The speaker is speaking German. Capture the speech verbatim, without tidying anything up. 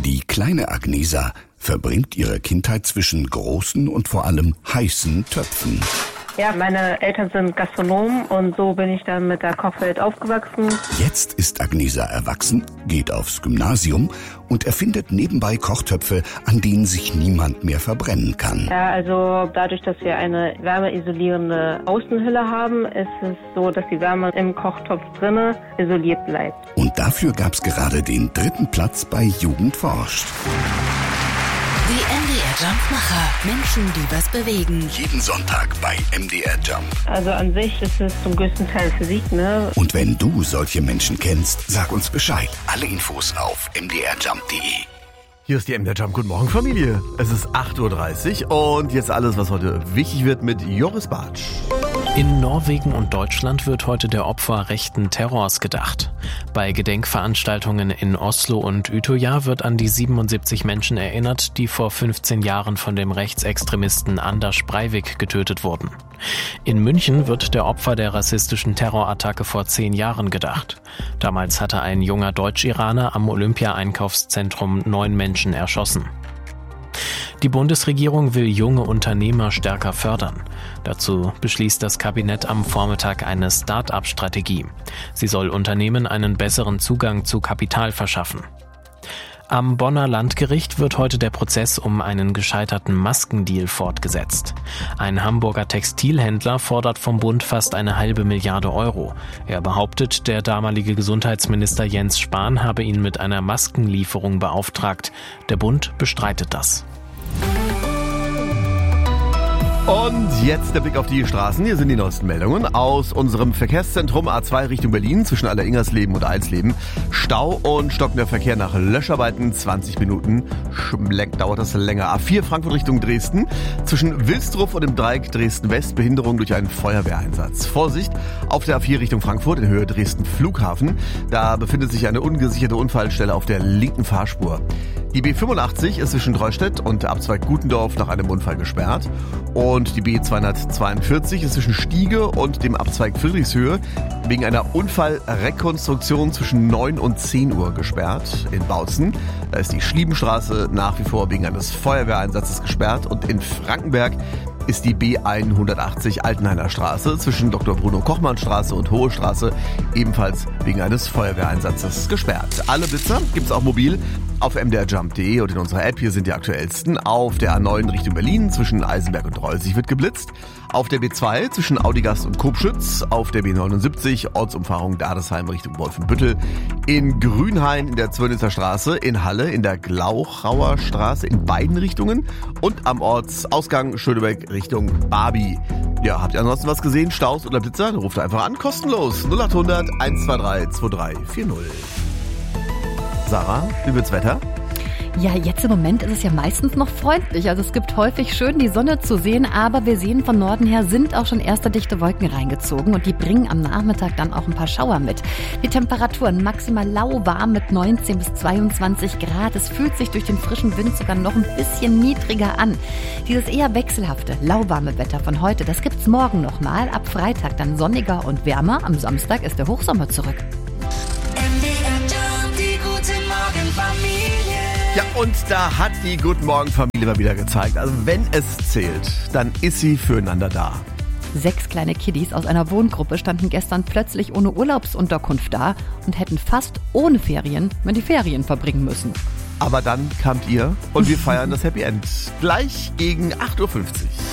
Die kleine Agnesa verbringt ihre Kindheit zwischen großen und vor allem heißen Töpfen. Ja, meine Eltern sind Gastronomen und so bin ich dann mit der Kochwelt aufgewachsen. Jetzt ist Agnesa erwachsen, geht aufs Gymnasium und erfindet nebenbei Kochtöpfe, an denen sich niemand mehr verbrennen kann. Ja, also dadurch, dass wir eine wärmeisolierende Außenhülle haben, ist es so, dass die Wärme im Kochtopf drinne isoliert bleibt. Und dafür gab's gerade den dritten Platz bei Jugend forscht. Die M D R-Jumpmacher. Menschen, die was bewegen. Jeden Sonntag bei M D R Jump. Also an sich ist es zum größten Teil Physik, ne? Und wenn du solche Menschen kennst, sag uns Bescheid. Alle Infos auf m d r jump punkt d e. Hier ist die M D R Jump. Guten Morgen, Familie. Es ist acht Uhr dreißig und jetzt alles, was heute wichtig wird mit Joris Bartsch. In Norwegen und Deutschland wird heute der Opfer rechten Terrors gedacht. Bei Gedenkveranstaltungen in Oslo und Utøya wird an die siebenundsiebzig Menschen erinnert, die vor fünfzehn Jahren von dem Rechtsextremisten Anders Breivik getötet wurden. In München wird der Opfer der rassistischen Terrorattacke vor zehn Jahren gedacht. Damals hatte ein junger Deutsch-Iraner am Olympia-Einkaufszentrum neun Menschen erschossen. Die Bundesregierung will junge Unternehmer stärker fördern. Dazu beschließt das Kabinett am Vormittag eine Start-up-Strategie. Sie soll Unternehmen einen besseren Zugang zu Kapital verschaffen. Am Bonner Landgericht wird heute der Prozess um einen gescheiterten Maskendeal fortgesetzt. Ein Hamburger Textilhändler fordert vom Bund fast eine halbe Milliarde Euro. Er behauptet, der damalige Gesundheitsminister Jens Spahn habe ihn mit einer Maskenlieferung beauftragt. Der Bund bestreitet das. Und jetzt der Blick auf die Straßen. Hier sind die neuesten Meldungen aus unserem Verkehrszentrum A zwei Richtung Berlin zwischen Alleringersleben und Eilsleben. Stau und stockender Verkehr nach Löscharbeiten, zwanzig Minuten dauert das länger. A vier Frankfurt Richtung Dresden zwischen Wilsdruff und dem Dreieck Dresden-West, Behinderung durch einen Feuerwehreinsatz. Vorsicht auf der A vier Richtung Frankfurt in Höhe Dresden Flughafen. Da befindet sich eine ungesicherte Unfallstelle auf der linken Fahrspur. Die B fünfundachtzig ist zwischen Treustedt und Abzweig Gutendorf nach einem Unfall gesperrt. Und die B zweihundertzweiundvierzig ist zwischen Stiege und dem Abzweig Friedrichshöhe wegen einer Unfallrekonstruktion zwischen neun und zehn Uhr gesperrt. In Bautzen, da ist die Schliebenstraße nach wie vor wegen eines Feuerwehreinsatzes gesperrt. Und in Frankenberg ist die B hundertachtzig Altenhainer Straße zwischen Doktor Bruno Kochmann Straße und Hohe Straße ebenfalls wegen eines Feuerwehreinsatzes gesperrt. Alle Blitzer gibt's auch mobil auf m d r jump punkt d e und in unserer App. Hier sind die aktuellsten. Auf der A neun Richtung Berlin zwischen Eisenberg und Rolzig wird geblitzt. Auf der B zwei zwischen Audigast und Kobschütz. Auf der B neunundsiebzig Ortsumfahrung Dadesheim Richtung Wolfenbüttel. In Grünhain in der Zwirnitzer Straße. In Halle in der Glauchauer Straße in beiden Richtungen. Und am Ortsausgang Schönebeck Richtung Barbie. Ja, habt ihr ansonsten was gesehen? Staus oder Blitzer? Dann ruft einfach an. Kostenlos. null acht hundert eins zwei drei zwei drei vier null. Sarah, wie wird's Wetter? Ja, jetzt im Moment ist es ja meistens noch freundlich. Also es gibt häufig schön die Sonne zu sehen, aber wir sehen von Norden her sind auch schon erste dichte Wolken reingezogen und die bringen am Nachmittag dann auch ein paar Schauer mit. Die Temperaturen maximal lauwarm mit neunzehn bis zweiundzwanzig Grad. Es fühlt sich durch den frischen Wind sogar noch ein bisschen niedriger an. Dieses eher wechselhafte, lauwarme Wetter von heute, das gibt's morgen nochmal. Ab Freitag dann sonniger und wärmer. Am Samstag ist der Hochsommer zurück. Ja, und da hat die Guten Morgen Familie mal wieder gezeigt. Also wenn es zählt, dann ist sie füreinander da. Sechs kleine Kiddies aus einer Wohngruppe standen gestern plötzlich ohne Urlaubsunterkunft da und hätten fast ohne Ferien mal die Ferien verbringen müssen. Aber dann kamt ihr und wir feiern das Happy End. Gleich gegen acht Uhr fünfzig.